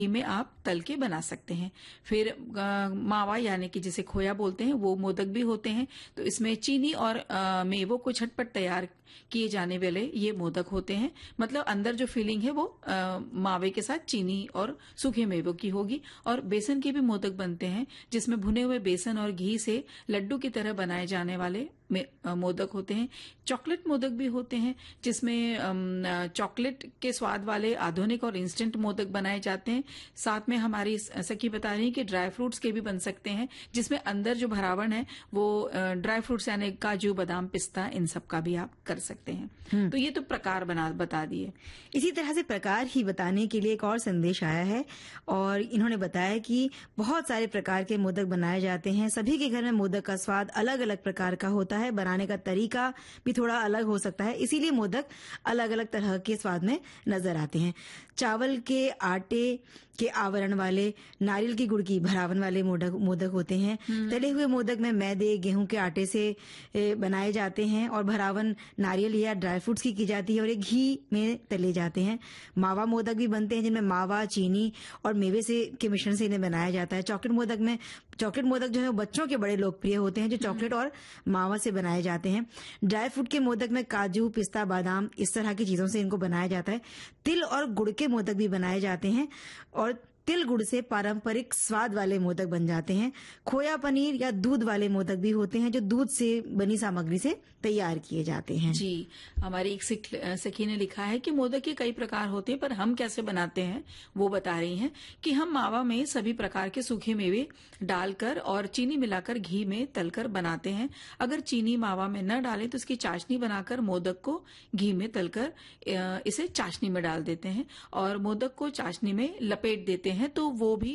में आप तल के बना सकते हैं। फिर मावा यानी कि जिसे खोया बोलते हैं वो मोदक भी होते हैं। तो इसमें चीनी और मेवों को झटपट तैयार किए जाने वाले ये मोदक होते हैं। मतलब अंदर जो फीलिंग है वो मावे के साथ चीनी और सूखे मेवों की होगी। और बेसन के भी मोदक बनते हैं जिसमें भुने हुए बेसन और घी से लड्डू की तरह बनाए जाने वाले मोदक होते हैं। चॉकलेट मोदक भी होते हैं जिसमें चॉकलेट के स्वाद वाले आधुनिक और इंस्टेंट मोदक बनाए जाते हैं। साथ में हमारी सखी बता रही है कि ड्राई फ्रूट्स के भी बन सकते हैं जिसमें अंदर जो भरावण है वो ड्राई फ्रूट्स यानी काजू बादाम पिस्ता इन सब का भी आप कर सकते हैं। तो ये तो प्रकार बता दिए। इसी तरह से प्रकार ही बताने के लिए एक और संदेश आया है और इन्होंने बताया कि बहुत सारे प्रकार के मोदक बनाए जाते हैं। सभी के घर में मोदक का स्वाद अलग अलग प्रकार का होता है, बनाने का तरीका भी थोड़ा अलग हो सकता है, इसीलिए मोदक अलग अलग तरह के स्वाद में नजर आते हैं। चावल के आटे के आवरण वाले, नारियल की गुड़ की भरावन वाले मोदक होते हैं। तले हुए मोदक में मैदे गेहूं के आटे से बनाए जाते हैं और भरावन नारियल या ड्राई फ्रूट्स की जाती है और ये घी में तले जाते हैं। मावा मोदक भी बनते हैं जिनमें मावा चीनी और मेवे से के मिश्रण से इन्हें बनाया जाता है। चॉकलेट मोदक जो है वो बच्चों के बड़े लोकप्रिय होते हैं जो चॉकलेट और मावा से बनाए जाते हैं। ड्राई फ्रूट के मोदक में काजू पिस्ता बादाम इस तरह की चीजों से इनको बनाया जाता है। तिल और गुड़ के मोदक भी बनाए जाते हैं और तिल गुड़ से पारंपरिक स्वाद वाले मोदक बन जाते हैं। खोया पनीर या दूध वाले मोदक भी होते हैं जो दूध से बनी सामग्री से तैयार किए जाते हैं। जी, हमारी एक सखी ने लिखा है कि मोदक के कई प्रकार होते हैं पर हम कैसे बनाते हैं वो बता रही हैं कि हम मावा में सभी प्रकार के सूखे मेवे डालकर और चीनी मिलाकर घी में तलकर बनाते हैं। अगर चीनी मावा में न डालें तो इसकी चाशनी बनाकर मोदक को घी में तलकर इसे चाशनी में डाल देते हैं और मोदक को चाशनी में लपेट देते हैं तो वो भी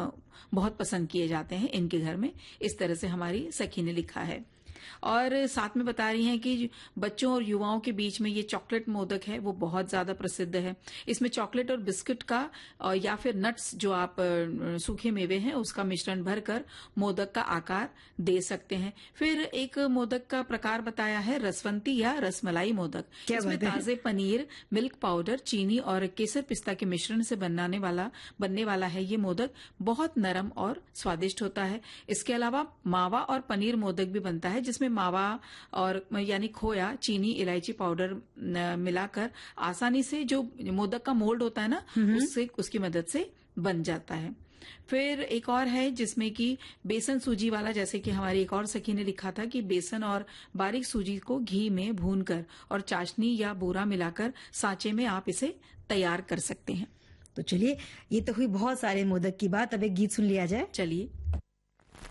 बहुत पसंद किए जाते हैं इनके घर में। इस तरह से हमारी सखी ने लिखा है। और साथ में बता रही हैं कि बच्चों और युवाओं के बीच में ये चॉकलेट मोदक है वो बहुत ज्यादा प्रसिद्ध है। इसमें चॉकलेट और बिस्किट का या फिर नट्स जो आप सूखे मेवे हैं उसका मिश्रण भरकर मोदक का आकार दे सकते हैं। फिर एक मोदक का प्रकार बताया है रसवंती या रसमलाई मोदक। इसमें ताजे पनीर, मिल्क पाउडर, चीनी और केसर पिस्ता के मिश्रण से बनने वाला है ये मोदक बहुत नरम और स्वादिष्ट होता है। इसके अलावा मावा और पनीर मोदक भी बनता है जिसमें मावा और यानी खोया, चीनी, इलायची पाउडर मिलाकर आसानी से जो मोदक का मोल्ड होता है ना उसकी मदद से बन जाता है। फिर एक और है जिसमें कि बेसन सूजी वाला, जैसे कि हमारी एक और सखी ने लिखा था कि बेसन और बारीक सूजी को घी में भूनकर और चाशनी या बूरा मिलाकर सांचे में आप इसे तैयार कर सकते हैं। तो चलिए, ये तो हुई बहुत सारे मोदक की बात। अब एक गीत सुन लिया जाए। चलिए।